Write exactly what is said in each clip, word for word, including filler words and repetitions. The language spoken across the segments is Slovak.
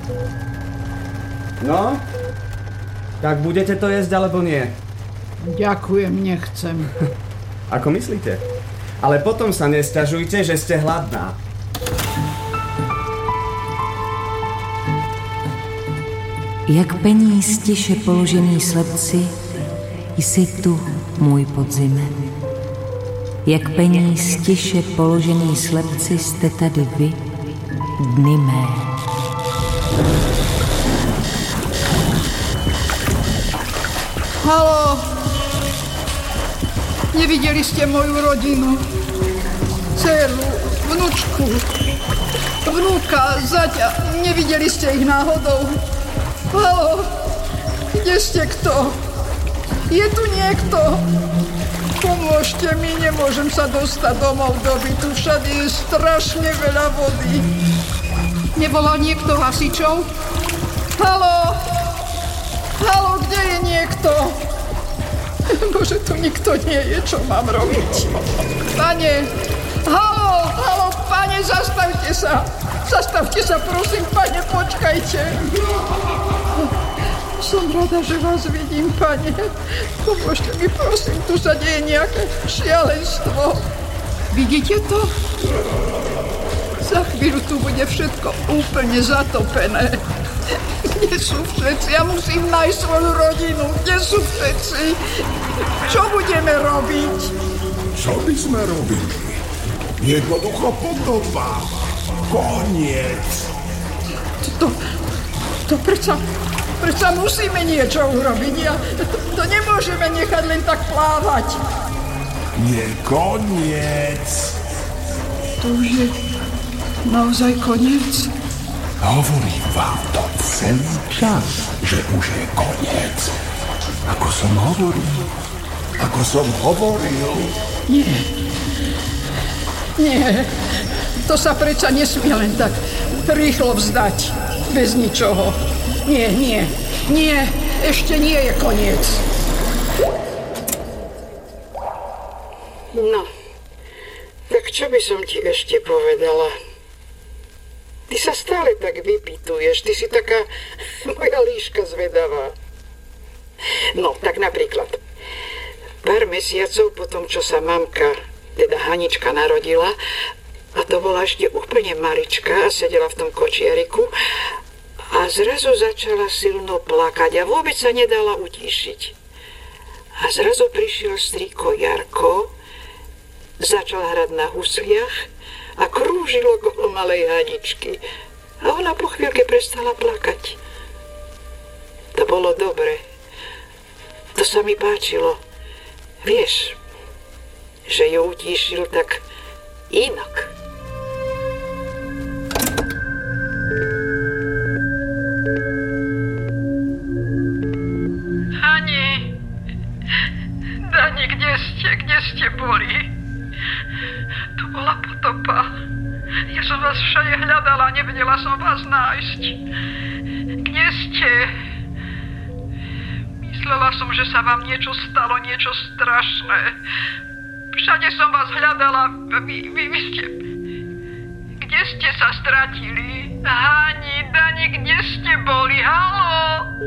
No? Tak budete to jesť, alebo nie? Ďakujem, nechcem. Ako myslíte? Ale potom sa nesťažujte, že ste hladná. Jak peníz tiše položený slepci, jsi tu, můj podzime. Jak peníz tiše položený slepci, jste tady vy, dny mé. Haló! Nevideli ste moju rodinu? Dceru, vnúčku, vnúka, zaťa. Nevideli ste ich náhodou? Haló! Kde ste kto? Je tu niekto? Pomôžte mi, nemôžem sa dostať domov do bytu. Všade je strašne veľa vody. Nevolal niekto hasičov? Haló! Haló, kde je niekto? Bože, tu nikto nie je, čo mám robiť? Pane! Haló! Haló, pane, zastavte sa! Zastavte sa, prosím, pane, počkajte! Som rada, že vás vidím, pane. Pomôžte mi, prosím, tu sa deje nejaké šialenstvo. Vidíte to? Za chvíľu tu bude všetko úplne zatopené. Kde sú všetci? Ja musím nájsť svoju rodinu. Kde sú všetci? Čo budeme robiť? Čo by sme robili? Jednoducho potopa. Koniec. To, to predsa, predsa musíme niečo urobiť. Ja, to, to nemôžeme nechať len tak plávať. Je koniec. To už je naozaj koniec? Hovorím vám to celý čas, že už je koniec. Ako som hovoril. Ako som hovoril. Nie. Nie. To sa predsa nesmie len tak rýchlo vzdať. Bez ničoho. Nie, nie. Nie. Ešte nie je koniec. No. Tak čo by som ti ešte povedala? Ty sa stále tak vypytuješ, ty si taká moja líška zvedavá. No, tak napríklad, pár mesiacov po tom, čo sa mamka, teda Hanička, narodila, a to bola ešte úplne malička a sedela v tom kočiariku a zrazu začala silno plakať a vôbec sa nedala utíšiť. A zrazu prišiel strýko Jarko, začal hrať na husliach a krúžil okolo malej Haničky. A ona po chvíľke prestala plakať. To bolo dobre. To sa mi páčilo. Vieš, že ju utíšil tak inak. Hani, Dani, kde ste? Kde ste boli? To bola potopa. Ja som vás všade hľadala, nevedela som vás nájsť. Kde ste? Myslela som, že sa vám niečo stalo, niečo strašné. Všade som vás hľadala. Vy, vy, vy ste... Kde ste sa stratili? Hani, Dani, kde ste boli? Haló?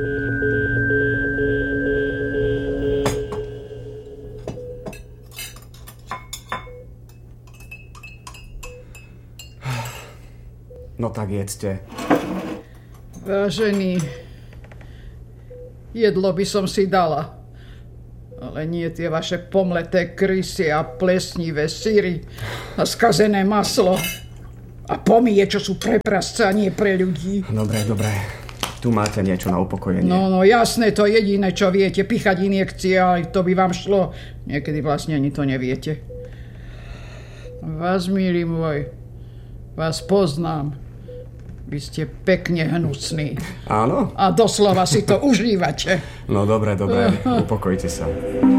No tak jedzte. Vážený, jedlo by som si dala, ale nie tie vaše pomleté krysy a plesnivé syry a skazené maslo a pomie, čo sú pre prasca, nie pre ľudí. Dobre, dobre. Tu máte niečo na upokojenie. No, no jasné, to jediné, čo viete, pichať injekcie, ale to by vám šlo. Niekedy vlastne ani to neviete. Vás, milý môj, vás poznám. Vy ste pekne hnusní. Áno? A doslova si to užívate. No dobre, dobre, upokojte sa.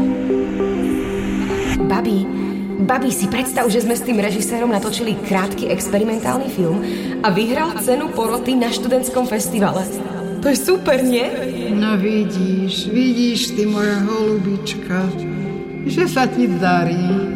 Babi, babi, si predstav, že sme s tým režisérom natočili krátky experimentálny film a vyhral cenu poroty na študentskom festivale. To je super, nie? No vidíš, vidíš ty, moja holubička, že sa ti darí.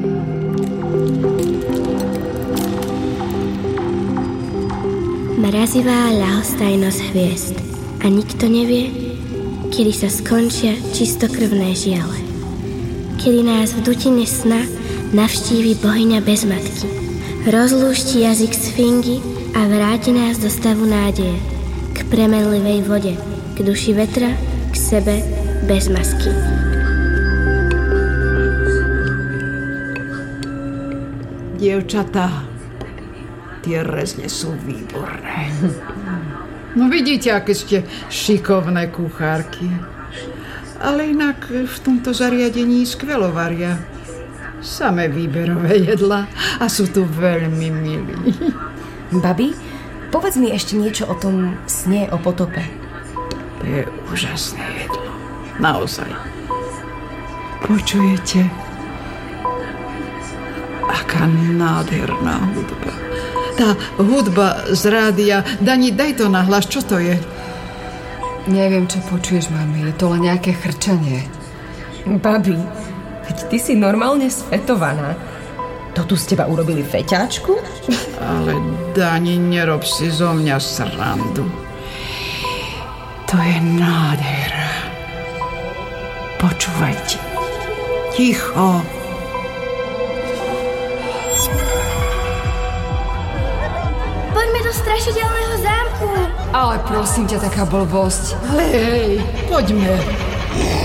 mrazivá ľahostajnosť hviezd a nikto nevie, kedy sa skončia čistokrvné žiale. Kedy nás v dutine sna navštívi bohyňa bez matky, rozlúšti jazyk sfingy a vráti nás do stavu nádeje, k premenlivej vode, k duši vetra, k sebe bez masky. Dievčatá, tie rezne sú výborné. No vidíte, aké ste šikovné kuchárky. Ale inak v tomto zariadení skvelo varia. Samé výberové jedlá a sú tu veľmi milí. Babi, povedz mi ešte niečo o tom sne o potope. To je úžasné jedlo. Naozaj. Počujete? Aká nádherná hudba. Tá hudba z rádia. Dani, daj to nahlas, čo to je? Neviem, čo počuješ, mami. Je to len nejaké chrčanie. Babi, veď ty si normálne svetovaná. To tu z teba urobili feťáčku? Ale Dani, nerob si zo mňa srandu. To je nádhera. Počúvajte. Ticho. Poďme do strašidelného zámku. Ale prosím ťa, taká blbosť. Ale hej, poďme.